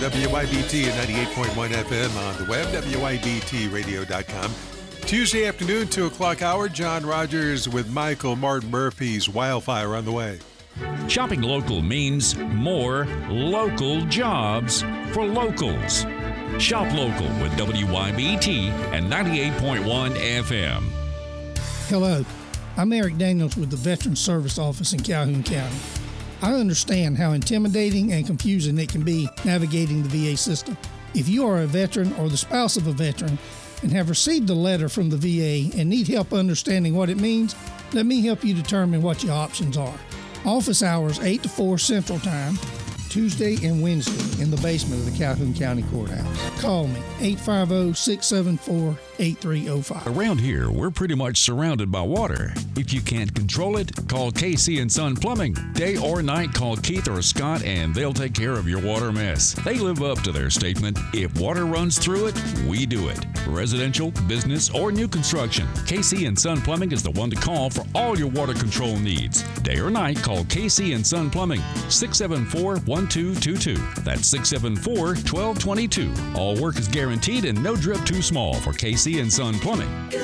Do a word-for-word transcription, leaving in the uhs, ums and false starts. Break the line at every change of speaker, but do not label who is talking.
W Y B T at ninety-eight point one F M on the web, W Y B T radio dot com. Tuesday afternoon, two o'clock hour, John Rogers with Michael Martin Murphy's Wildfire on the way.
Shopping local means more local jobs for locals. Shop local with W Y B T and ninety-eight point one F M.
Hello, I'm Eric Daniels with the Veteran Service Office in Calhoun County. I understand how intimidating and confusing it can be navigating the V A system. If you are a veteran or the spouse of a veteran and have received a letter from the V A and need help understanding what it means, let me help you determine what your options are. Office hours eight to four Central Time, Tuesday and Wednesday in the basement of the Calhoun County Courthouse. Call me, eight five zero, six seven four, eight three zero five.
Around here, we're pretty much surrounded by water. If you can't control it, call K C and Son Plumbing. Day or night, call Keith or Scott and they'll take care of your water mess. They live up to their statement, if water runs through it, we do it. Residential, business, or new construction, K C and Son Plumbing is the one to call for all your water control needs. Day or night, call K C and Son Plumbing, six seven four, one two two two. That's six seven four, one two two two. All work is guaranteed and no drip too small for K C and Son Plumbing.